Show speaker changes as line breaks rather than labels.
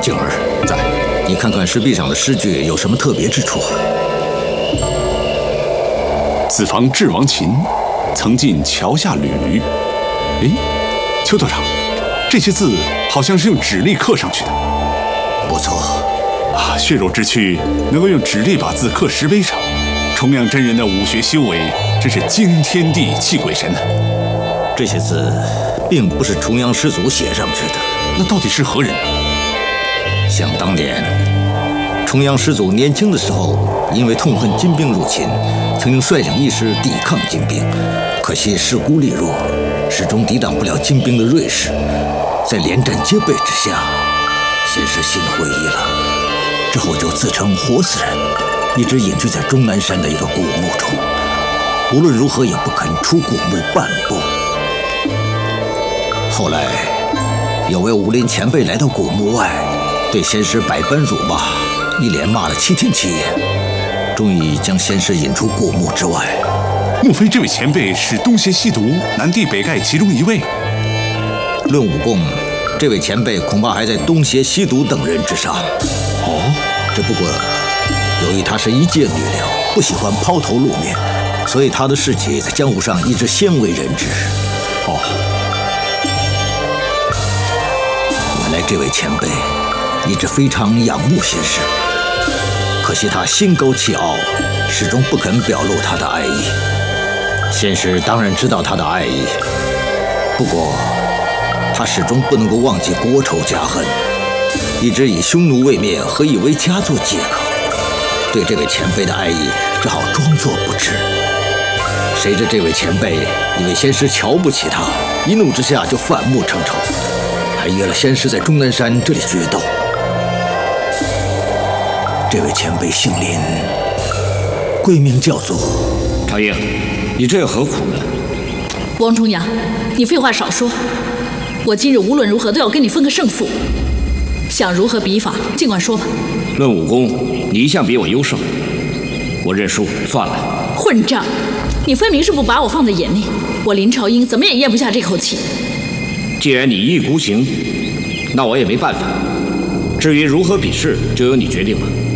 静儿，在，你看看石壁上的诗句有什么特别之处？
此房智王琴，曾进桥下履。哎，邱道长，这些字好像是用纸力刻上去的。
不错。
啊，血肉之躯能够用纸力把字刻石碑上，重阳真人的武学修为真是惊天地泣鬼神呢。
这些字并不是重阳师祖写上去的，
那到底是何人呢？
想当年，重阳师祖年轻的时候，因为痛恨金兵入侵，曾经率领一师抵抗金兵，可惜势孤力弱，始终抵挡不了金兵的锐势。在连战皆备之下，先师心灰意冷，之后就自称活死人，一直隐居在终南山的一个古墓中，无论如何也不肯出古墓半步。后来，有位武林前辈来到古墓外，对先师百般辱骂，一连骂了7天7夜，终于将先师引出古墓之外。
莫非这位前辈是东邪西毒、南帝北丐其中一位？
论武功，这位前辈恐怕还在东邪西毒等人之上。
哦，
只不过由于他是一介女流，不喜欢抛头露面，所以他的事迹在江湖上一直鲜为人知。
哦，
原来这位前辈一直非常仰慕先师，可惜他心高气傲，始终不肯表露他的爱意。先师当然知道他的爱意，不过他始终不能够忘记国仇家恨，一直以匈奴未灭，何以为家做借口，对这位前辈的爱意只好装作不知。谁知这位前辈以为先师瞧不起他，一怒之下就反目成仇，还约了先师在终南山这里决斗。这位前辈姓林，贵名叫做
常英，你这何苦呢？
王重阳，你废话少说，我今日无论如何都要跟你分个胜负。想如何比法，尽管说吧。
论武功，你一向比我优胜，我认输，算了。
混账！你分明是不把我放在眼内，我林朝英怎么也咽不下这口气。
既然你一意孤行，那我也没办法。至于如何比试，就由你决定吧。